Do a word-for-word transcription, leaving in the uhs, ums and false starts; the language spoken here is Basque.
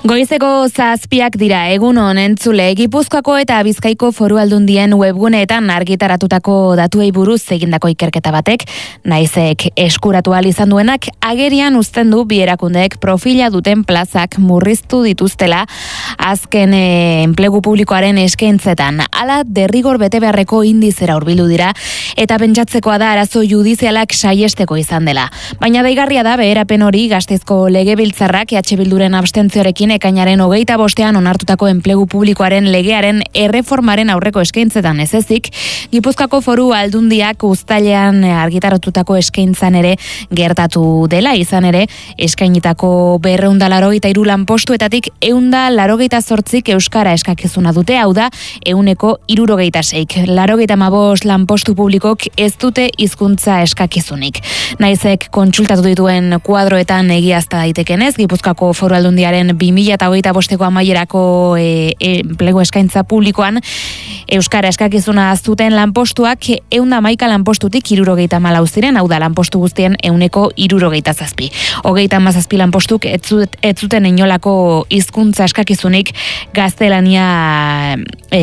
Goizeko zazpiak dira, egunon entzule, Gipuzkoako eta Bizkaiko Foru Aldundien webguneetan argitaratutako datuei buruz egindako ikerketa batek, naizek eskuratu ahal izan duenak, agerian uzten du bi erakundeek profila duten plazak murriztu dituztela azken e, enplegu publikoaren eskaintzetan. Hala derrigor bete beharreko indizera hurbildu dira eta pentsatzekoa da arazo judizialak saiesteko izan dela. Baina deigarria da beherapen hori Gasteizko Legebiltzarrak E H Bilduren abstentziarekin ekainaren hogeita bostean onartutako enplegu publikoaren legearen erreformaren aurreko eskaintzetan ez ezik, Gipuzkoako Foru Aldundiak uztailean argitaratutako eskaintzan ere gertatu dela, izan ere eskainitako berrehun eta laurogeita hiru lanpostuetatik ehun eta laurogeita zortzik euskara eskakizuna dute, hau da ehuneko hirurogeita seik. laurogeita hamabost lanpostu publikok ez dute hizkuntza eskakizunik. Naizek kontsultatu dituen kuadroetan egiazta daitekenez, Gipuzkoako Foru Aldundiaren bi mila hogeita bosteko amaierako e, e, enplegu eskaintza publikoan euskara eskakizuna zuten lanpostuak ehun eta hamaika lanpostutik hirurogeita hamalau ziren, hau da lanpostu guztien ehuneko hirurogeita zazpi. Hogeita hamazazpi lanpostuk ez zuten inolako hizkuntza eskakizunik gaztelania e,